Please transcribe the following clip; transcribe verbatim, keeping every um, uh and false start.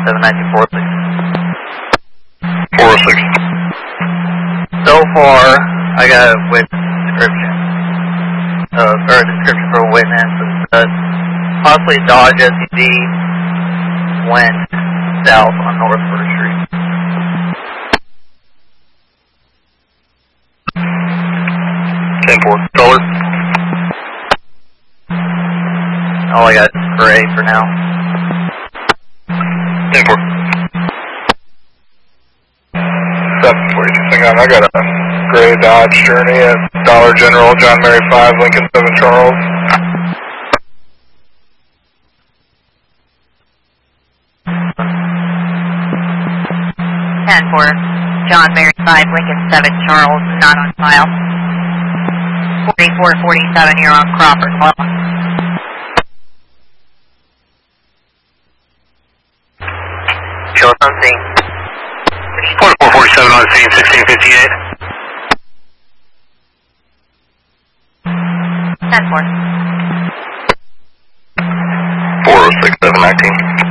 seven nineteen four oh six. four oh six. So far, I got a witness description. Uh, or a description for a witness. Uh, possibly a Dodge S U V went south on North First Street. ten four. Color? All I got is gray for now. ten four. seven forty-two. Hang on, I got a gray Dodge Journey at Dollar General, John Mary five, Lincoln seven Charles. ten four. John Mary five, Lincoln seven Charles, not on file. forty-four forty-seven, you're on Crawford Law. Show us on scene. forty-four forty-seven on scene, sixteen fifty-eight. ten four. four oh six seven nineteen.